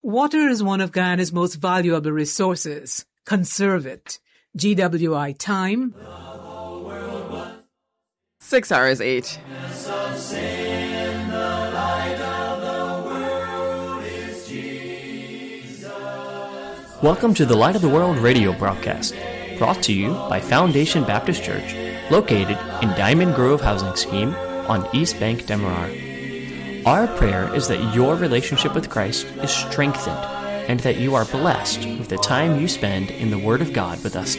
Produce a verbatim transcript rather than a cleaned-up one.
Water is one of Guyana's most valuable resources. Conserve it. G W I time. Six hours eight. Welcome to the Light of the World radio broadcast, brought to you by Foundation Baptist Church, located in Diamond Grove Housing Scheme on East Bank, Demerara. Our prayer is that your relationship with Christ is strengthened and that you are blessed with the time you spend in the Word of God with us